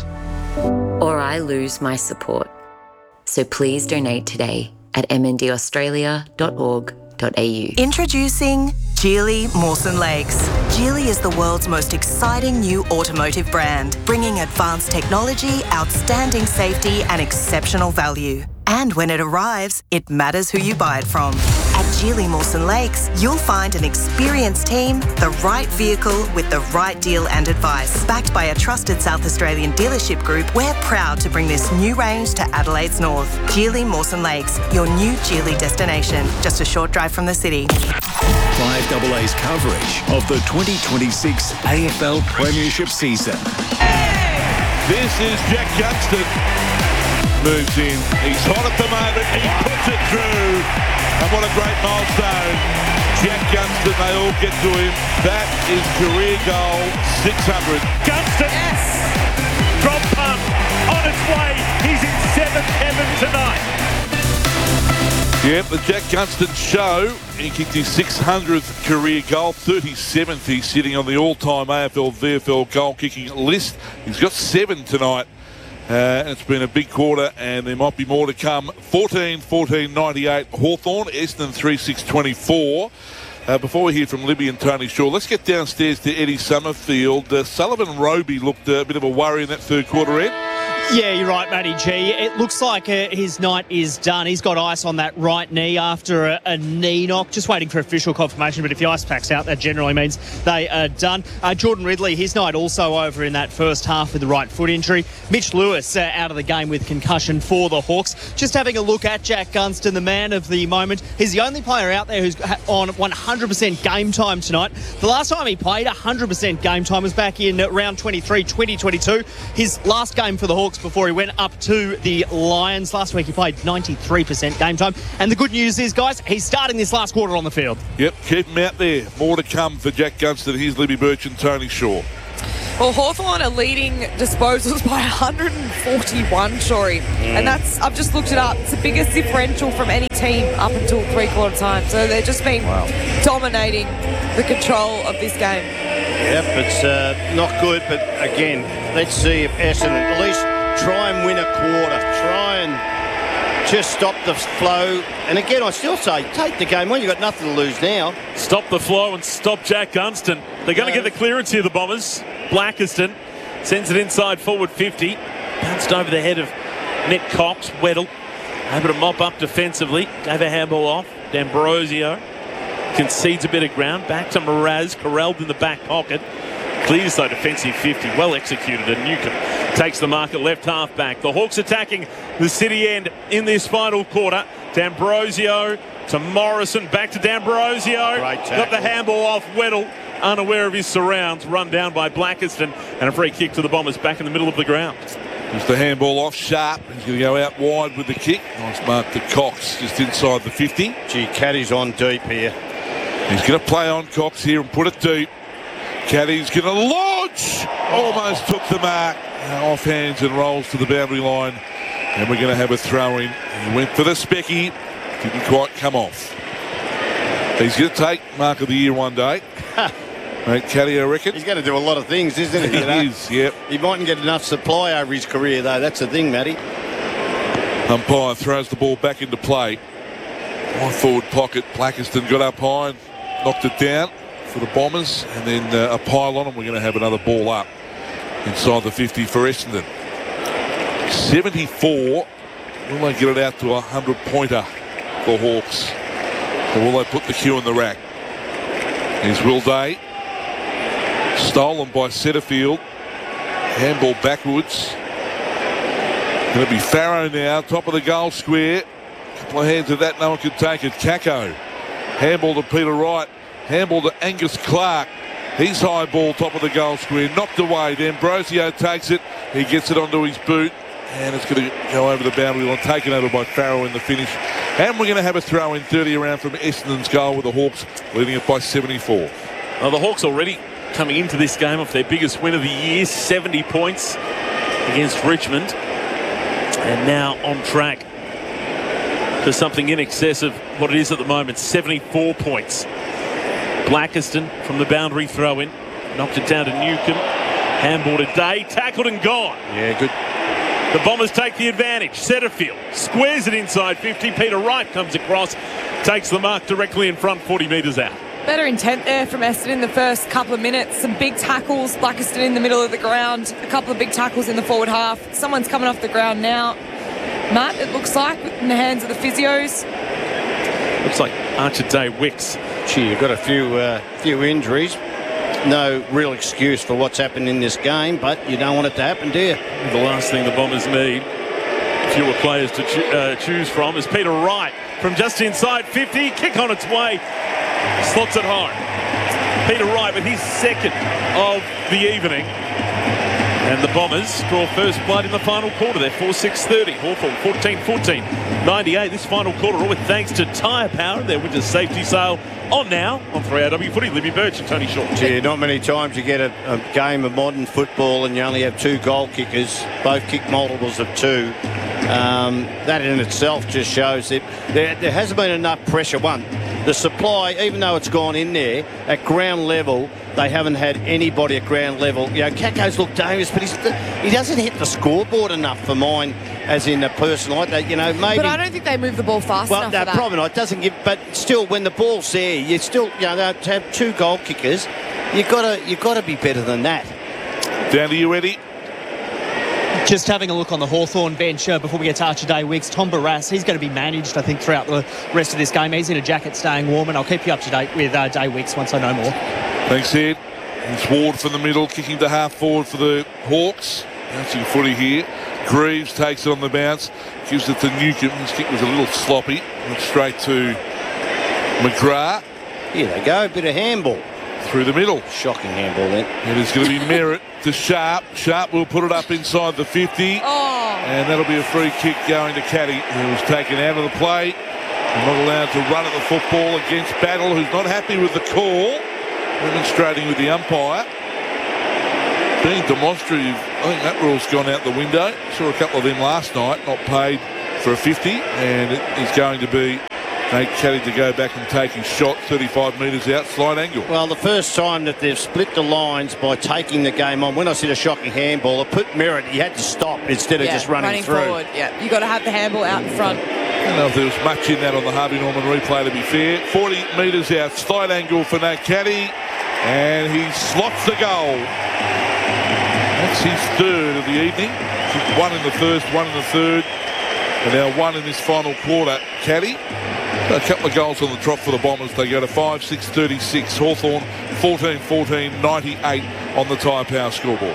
Or I lose my support. So please donate today at m n d australia dot org dot a u. Introducing Geely Mawson Lakes. Geely is the world's most exciting new automotive brand, bringing advanced technology, outstanding safety and exceptional value. And when it arrives, it matters who you buy it from. At Geely Mawson Lakes, you'll find an experienced team, the right vehicle with the right deal and advice. Backed by a trusted South Australian dealership group, we're proud to bring this new range to Adelaide's north. Geely Mawson Lakes, your new Geely destination, just a short drive from the city. five double A's coverage of the twenty twenty-six A F L Premiership season. This is Jack Gunston. Moves in. He's hot at the moment. He puts it through. And what a great milestone. Jack Gunston, they all get to him. That is career goal six hundred. Gunston! Yes! Drop punt on its way. He's in seventh heaven tonight. Yep, the Jack Gunston show. He kicked his six hundredth career goal, thirty-seventh. He's sitting on the all-time A F L V F L goal-kicking list. He's got seven tonight. Uh, and it's been a big quarter, and there might be more to come. fourteen fourteen ninety-eight Hawthorn, Essendon three six twenty-four. Uh, before we hear from Libby and Tony Shaw, let's get downstairs to Eddie Summerfield. Uh, Sullivan Roby looked uh, a bit of a worry in that third quarter, Ed. Yeah, you're right, Matty G. It looks like uh, his night is done. He's got ice on that right knee after a, a knee knock. Just waiting for official confirmation, but if the ice pack's out, that generally means they are done. Uh, Jordan Ridley, his night also over in that first half with the right foot injury. Mitch Lewis uh, out of the game with concussion for the Hawks. Just having a look at Jack Gunston, the man of the moment. He's the only player out there who's on one hundred percent game time tonight. The last time he played one hundred percent game time was back in round twenty-three, twenty twenty-two. His last game for the Hawks before he went up to the Lions. Last week he played ninety-three percent game time. And the good news is, guys, he's starting this last quarter on the field. Yep, keep him out there. More to come for Jack Gunston. Here's Libby Birch and Tony Shaw. Well, Hawthorn are leading disposals by one hundred forty-one, Shory. Mm. And that's, I've just looked it up, it's the biggest differential from any team up until three-quarter time. So they've just been wow. dominating the control of this game. Yep, it's uh, not good, but again, let's see if Essendon at least try and win a quarter. Try and just stop the flow. And again, I still say, take the game on. You've got nothing to lose now. Stop the flow and stop Jack Gunston. They're going to get the clearance here, the Bombers. Blackiston sends it inside forward fifty. Bounced over the head of Nick Cox. Weddle able to mop up defensively. Gave a handball off. D'Ambrosio concedes a bit of ground. Back to Mraz. Corralled in the back pocket. Clears though defensive fifty. Well executed. And Newcomb takes the mark at left half back. The Hawks attacking the City end in this final quarter. D'Ambrosio to Morrison. Back to D'Ambrosio. Got the handball off Weddle. Unaware of his surrounds. Run down by Blackiston. And a free kick to the Bombers back in the middle of the ground. Just the handball off Sharp. He's going to go out wide with the kick. Nice mark to Cox just inside the fifty. Gee, Caddy's on deep here. He's going to play on Cox here and put it deep. Caddy's going to launch. Almost took the mark. Off hands and rolls to the boundary line. And we're going to have a throw in. He went for the specky. Didn't quite come off. He's going to take mark of the year one day. Mate, Caddy, I reckon. He's going to do a lot of things, isn't he? You know? He is, yep. He mightn't get enough supply over his career, though. That's the thing, Matty. Umpire throws the ball back into play. On forward pocket, Blackiston got up high and knocked it down for the Bombers. And then uh, a pile on, and we're going to have another ball up inside the fifty for Essendon. seventy-four. Will they get it out to a hundred-pointer for Hawks? Or will they put the cue in the rack? Here's Will Day. Stolen by Setterfield. Handball backwards. Going to be Farrow now, top of the goal square. Couple of hands of that, no one can take it. Kako. Handball to Peter Wright. Handball to Angus Clark. He's high ball, top of the goal square. Knocked away. D'Ambrosio takes it. He gets it onto his boot. And it's going to go over the boundary line. Taken over by Farrow in the finish. And we're going to have a throw in thirty around from Essendon's goal with the Hawks leading it by seventy-four. Well, the Hawks already coming into this game off their biggest win of the year, seventy points against Richmond. And now on track for something in excess of what it is at the moment, seventy-four points. Blackiston from the boundary throw in. Knocked it down to Newcomb. Handball to Day. Tackled and gone. Yeah, good. The Bombers take the advantage. Setterfield squares it inside fifty. Peter Wright comes across, takes the mark directly in front, forty metres out. Better intent there from Essendon in the first couple of minutes. Some big tackles. Blackiston in the middle of the ground. A couple of big tackles in the forward half. Someone's coming off the ground now. Matt, it looks like, in the hands of the physios. Looks like Archer Day Wicks. Gee, you've got a few, uh, few injuries. No real excuse for what's happened in this game, but you don't want it to happen, do you? The last thing the Bombers need, fewer players to cho- uh, choose from, is Peter Wright from just inside fifty. Kick on its way. Slots it home. Peter Wright with his second of the evening. And the Bombers draw first blood in the final quarter. They're four six thirty. Hawthorn fourteen fourteen ninety-eight. This final quarter, all with thanks to Tyre Power, their winter safety sale on now on three R W Footy. Libby Birch and Tony Shaw. Yeah, not many times you get a, a game of modern football and you only have two goal kickers, both kick multiples of two. Um, that in itself just shows that there, there hasn't been enough pressure. One, the supply, even though it's gone in there, at ground level, they haven't had anybody at ground level. You know, Kako's looked dangerous, but he's, he doesn't hit the scoreboard enough for mine, as in a person like that. You know, maybe. But I don't think they move the ball fast well, enough no, for that. probably not. It doesn't give. But still, when the ball's there, you still, you know, to have two goal kickers, you got to, you got to be better than that. Down to you, Eddie. Just having a look on the Hawthorn bench uh, before we get to Archer Day Wicks. Tom Barras, he's going to be managed, I think, throughout the rest of this game. He's in a jacket staying warm, and I'll keep you up to date with uh, Day Wicks once I know more. Thanks, Ed. It's Ward from the middle, kicking to half forward for the Hawks. Bouncing footy here. Greaves takes it on the bounce, gives it to Newcomb. His kick was a little sloppy. Went straight to McGrath. Here they go, a bit of handball. Through the middle. Shocking handball then. It is going to be Merritt to Sharp. Sharp will put it up inside the fifty. Oh. And that'll be a free kick going to Caddy, who was taken out of the play. And not allowed to run at the football against Battle, who's not happy with the call. Demonstrating with the umpire. Being demonstrative, I think that rule's gone out the window. Saw a couple of them last night, not paid for a fifty. And it is going to be Nate Caddy to go back and take his shot thirty-five metres out, slight angle. Well, the first time that they've split the lines by taking the game on, when I said a shocking handball, it put Merritt, he had to stop instead of Yeah, just running, running through. forward. Yeah, you got to have the handball out in front. I don't know if there was much in that on the Harvey Norman replay, to be fair. forty metres out, slight angle for Nate Caddy, and he slots the goal. That's his third of the evening. One in the first, one in the third, and now one in this final quarter. Caddy. A couple of goals on the drop for the Bombers. They go to five six thirty-six. Hawthorn fourteen fourteen ninety-eight on the Tyre Power scoreboard.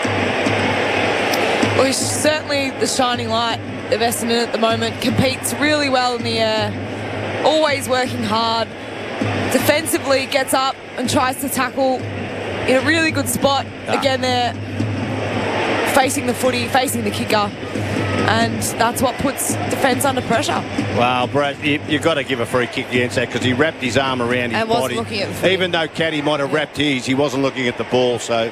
Well, he's certainly the shining light of Essendon at the moment. Competes really well in the air. Always working hard. Defensively gets up and tries to tackle in a really good spot. Ah. Again, they're facing the footy, facing the kicker. And that's what puts defence under pressure. Well, Brad, you, you've got to give a free kick against that because he wrapped his arm around his And wasn't body. looking at the footy. Even though Caddy might have wrapped his, he wasn't looking at the ball. So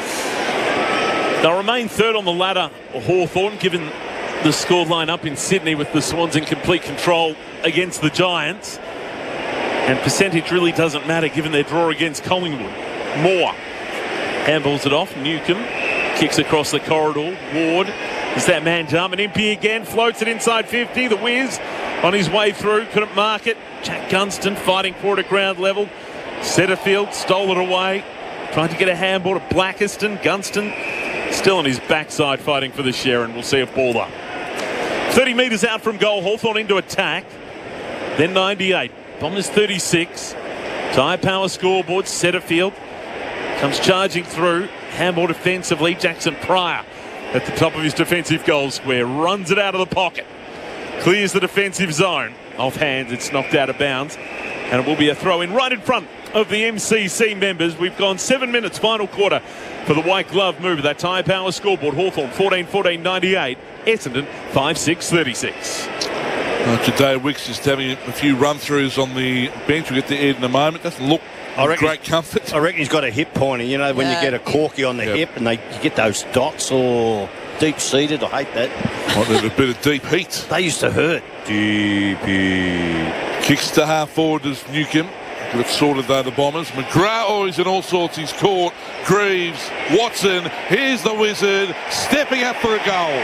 They'll remain third on the ladder, Hawthorn, given the scoreline up in Sydney with the Swans in complete control against the Giants. And percentage really doesn't matter given their draw against Collingwood. Moore handballs it off. Newcomb kicks across the corridor. Ward is that man jumping. Impey again, floats it inside fifty. The Wiz on his way through, couldn't mark it. Jack Gunston fighting for it at ground level. Setterfield stole it away. Trying to get a handball to Blackiston. Gunston still on his backside fighting for the share, and we'll see a ball up. thirty metres out from goal. Hawthorn into attack. Then ninety-eight. Bombers thirty-six. Tyre Power scoreboard. Setterfield comes charging through. Handball defensively. Jackson Pryor at the top of his defensive goal square. Runs it out of the pocket. Clears the defensive zone. Off hands, it's knocked out of bounds. And it will be a throw in right in front of the M C C members. We've gone seven minutes, final quarter for the white glove move. That Tyre Power scoreboard. Hawthorn fourteen fourteen ninety-eight. Essendon five six thirty-six. Uh, today, Wicks just having a few run-throughs on the bench. We'll get to Ed in a moment. Doesn't look I reckon great comfort. I reckon he's got a hip pointer. You know, when Yeah. you get a corky on the Yep. hip and they you get those dots or deep-seated. I hate that. Might need a bit of deep heat. They used to hurt. Deep heat. Kicks to half forward as Newcomb. Got it sorted though, the Bombers. McGrath, oh, he's in all sorts. He's caught. Greaves, Watson. Here's the Wizard stepping up for a goal.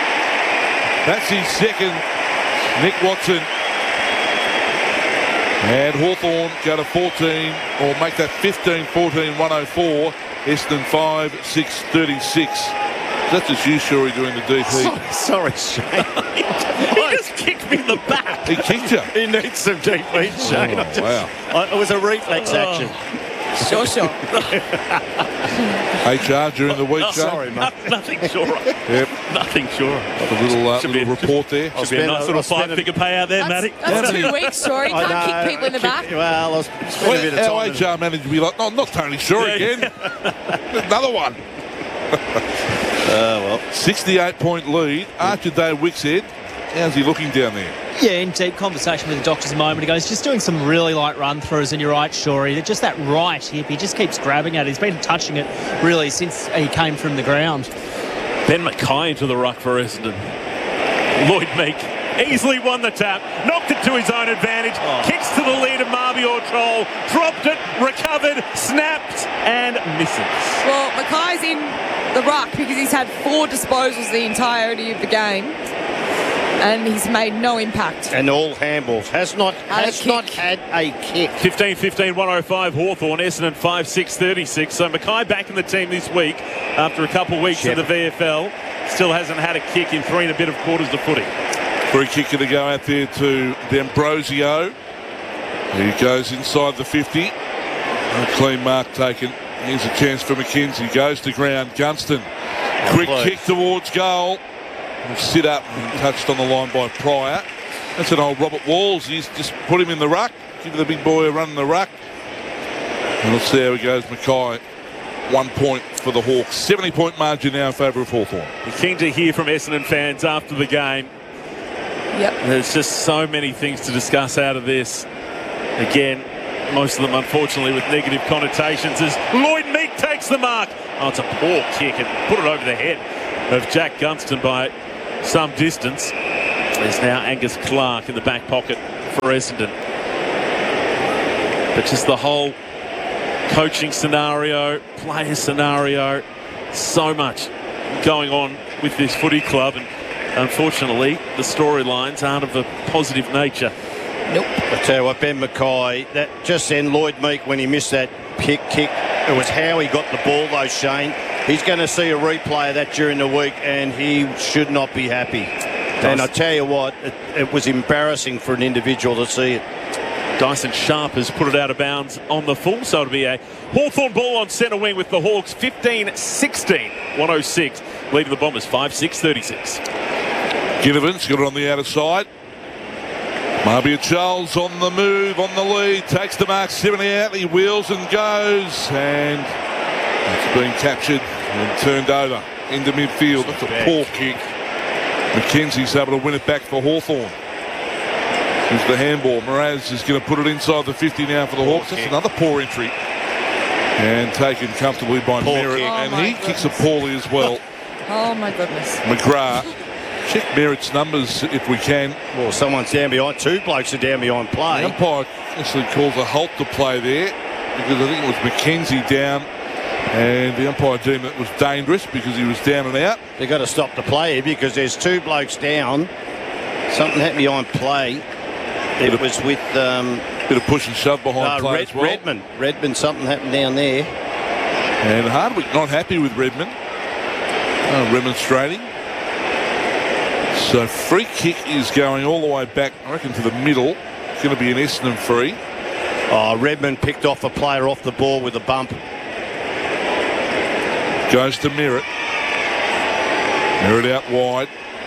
That's his second. Nick Watson. And Hawthorn go to fourteen, or make that fifteen fourteen one oh four. Essendon five six thirty-six. That's just you, Shorey, doing the D P. Sorry, Shane. He just kicked me in the back. He kicked you. He needs some deep heat, Shane. Oh, I just- wow. I- it was a reflex action. Sure, sure. H R during the week, Oh, Shane. sorry, mate. No, nothing sure. Yep. Nothing sure. A little, uh, Should be little a- report there. Should be a spend- nice little I'll spend five-figure payout there, That's, Matty. that's two weeks, sorry. I Can't know. kick people in the back. Well, I'll spend a bit Well, of our time. H R manager will be like, no, not Tony Shore Yeah. again. Another one. Uh, well. sixty-eight point lead. Archer Day Wickshead. How's he looking down there? Yeah, in deep conversation with the doctors a moment ago. He's just doing some really light run-throughs, and you're right, Shorey. Just that right hip, he just keeps grabbing at it. He's been touching it, really, since he came from the ground. Ben Mackay into the ruck for Essendon. Lloyd Meek easily won the tap, knocked it to his own advantage, kicks to the lead of Marbior Troll, dropped it, recovered, snapped, and misses. Well, Mackay's in the ruck because he's had four disposals the entirety of the game. and he's made no impact. And all handballs. Has not Had a has kick. not had a kick. fifteen fifteen one oh five Hawthorn, Essendon five six thirty-six. So Mackay back in the team this week after a couple of weeks Shep. in the V F L. Still hasn't had a kick in three and a bit of quarters of footy. Free kick going to go out there to D'Ambrosio. He goes inside the fifty. A clean mark taken. Here's a chance for McKenzie. Goes to ground. Gunston. Quick please. kick towards goal. Will sit up and touched on the line by Pryor. That's an old Robert Walls. He's just put him in the ruck. Give the big boy a run in the ruck. And let's see how he goes, Mackay. One point for the Hawks. seventy point margin now in favour of Hawthorn. We're keen to hear from Essendon fans after the game. Yep. There's just so many things to discuss out of this. Again, most of them unfortunately with negative connotations as Lloyd Meek takes the mark. Oh, it's a poor kick and put it over the head of Jack Gunston by some distance. There's now Angus Clark in the back pocket for Essendon. But just the whole coaching scenario, player scenario, so much going on with this footy club, and unfortunately the storylines aren't of a positive nature. Nope. I tell you what, Ben Mackay, that just then Lloyd Meek, when he missed that kick, kick, it was how he got the ball though, Shane. He's going to see a replay of that during the week and he should not be happy. And I tell you what, it, it was embarrassing for an individual to see it. Dyson Sharp has put it out of bounds on the full, so it'll be a Hawthorn ball on centre wing with the Hawks fifteen sixteen one oh six, leading the Bombers five six thirty-six. Ginnivan's got it on the outer side. Marbia Charles on the move, on the lead, takes the mark, seventy out, he wheels and goes, and it's been captured and turned over into midfield. That's a poor kick. McKenzie's able to win it back for Hawthorn. Here's the handball. Mraz is going to put it inside the fifty now for the Hawks. That's another poor entry. And taken comfortably by Merritt. Oh and my he kicks it poorly as well. Oh my goodness. McGrath. Check Merritt's numbers if we can. Well, someone's down behind. Two blokes are down behind play. The umpire actually calls a halt to play there because I think it was McKenzie down, and the umpire deemed it was dangerous because he was down and out. They've got to stop the play here because there's two blokes down. Something happened behind play. It Bit was with um, Bit of push and shove behind uh, play Red, as well. Redmond. Redmond, something happened down there. And Hardwick not happy with Redmond. Oh, remonstrating. So free kick is going all the way back, I reckon, to the middle. It's going to be an Essendon free. Oh, Redmond picked off a player off the ball with a bump. Goes to Merritt. Merritt out wide.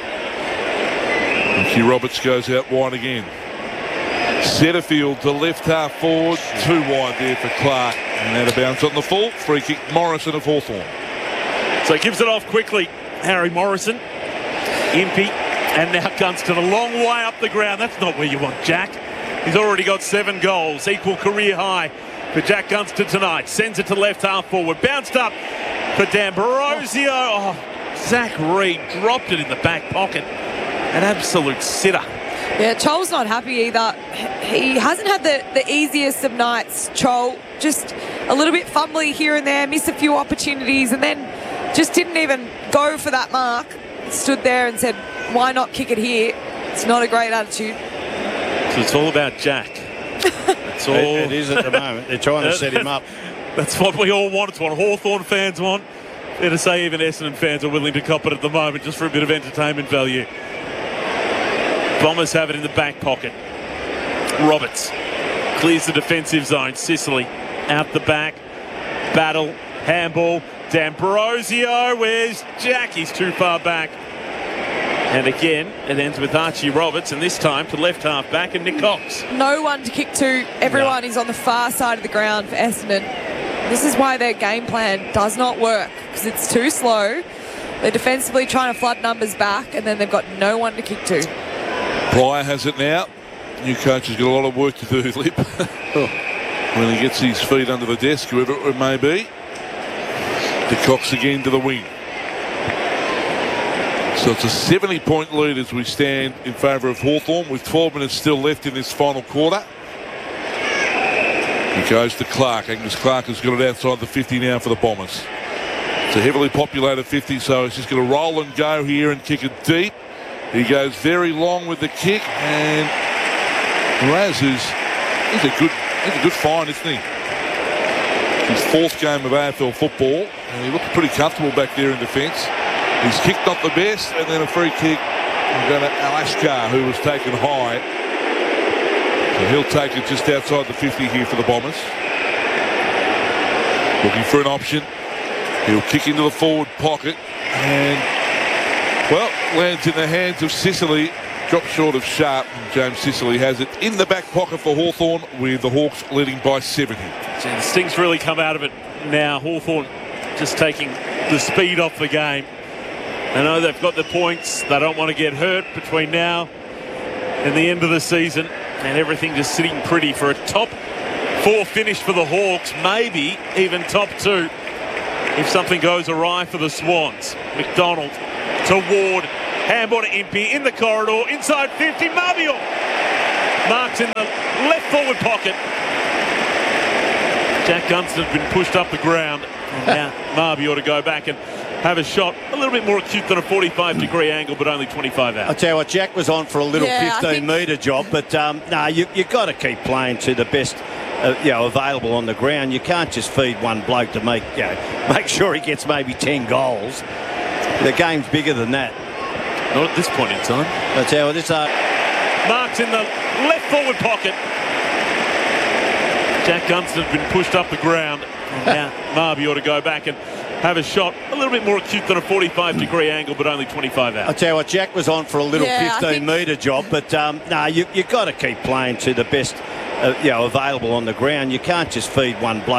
Ricky Roberts goes out wide again. Setterfield to left half forward. Too wide there for Clark. And out of bounds on the full. Free kick, Morrison of Hawthorn. So he gives it off quickly. Harry Morrison, Impey, and now Gunston a long way up the ground. That's not where you want Jack. He's already got seven goals, equal career high for Jack Gunston tonight. Sends it to left half forward. Bounced up for D'Ambrosio. Oh, Zach Reed dropped it in the back pocket. An absolute sitter. Yeah, Chol's not happy either. He hasn't had the, the easiest of nights, Chol. Just a little bit fumbly here and there, missed a few opportunities, and then just didn't even go for that mark. Stood there and said, why not kick it here? It's not a great attitude. So it's all about Jack. It's all... It, it is at the moment. They're trying to set him up. That's what we all want. It's what Hawthorn fans want. Fair to say even Essendon fans are willing to cop it at the moment just for a bit of entertainment value. Bombers have it in the back pocket. Roberts clears the defensive zone. Sicily out the back. Battle. Handball. D'Ambrosio. Where's Jack? He's too far back. And again, it ends with Archie Roberts, and this time to left half back and Nick Cox. No one to kick to. Everyone no. is on the far side of the ground for Essendon. This is why their game plan does not work, because it's too slow. They're defensively trying to flood numbers back, and then they've got no one to kick to. Pryor has it now. New coach has got a lot of work to do, Lip. When he gets his feet under the desk, whoever it may be. De Cox again to the wing. So it's a seventy point lead as we stand in favour of Hawthorn with twelve minutes still left in this final quarter. He goes to Clark. Angus Clark has got it outside the fifty now for the Bombers. It's a heavily populated fifty, so he's just going to roll and go here and kick it deep. He goes very long with the kick, and Raz is he's a good he's a good find, isn't he? His fourth game of A F L football, and he looks pretty comfortable back there in defence. His kick not the best, and then a free kick going to Alaska, who was taken high. So he'll take it just outside the fifty here for the Bombers. Looking for an option. He'll kick into the forward pocket, and well, lands in the hands of Sicily. Drops short of Sharp, and James Sicily has it in the back pocket for Hawthorn, with the Hawks leading by seventy. So the sting's really come out of it now. Hawthorn just taking the speed off the game. I know they've got the points. They don't want to get hurt between now and the end of the season, and everything just sitting pretty for a top four finish for the Hawks, maybe even top two if something goes awry for the Swans. McDonald to Ward. Handball to Impey in the corridor, inside fifty, Marbior marks in the left forward pocket. Jack Gunston's been pushed up the ground, and now Marbior to go back and have a shot a little bit more acute than a forty-five degree angle, but only twenty-five out. I tell you what, Jack was on for a little Yeah, fifteen metre job, but um, no, nah, you you got to keep playing to the best. Uh, you know, available on the ground. You can't just feed one bloke to make you know, make sure he gets maybe ten goals. The game's bigger than that. Not at this point in time. I tell you what, this uh, marks in the left forward pocket. Jack Gunston's been pushed up the ground, and now Marbior to go back and have a shot a little bit more acute than a forty-five degree angle, but only twenty-five out. I tell you what, Jack was on for a little Yeah, fifteen metre job, but um, no, nah, you you got to keep playing to the best. Uh, you know, available on the ground. You can't just feed one bloke.